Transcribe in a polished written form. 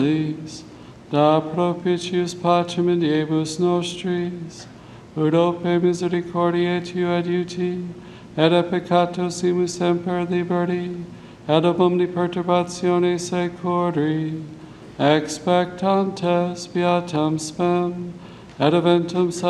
da propitius pacem in diebus nostris, ut ope misericordiae tu adiuti, et a peccatos imus semper liberti, et ob omni perturbatione securi, expectantes beatam spem, et eventum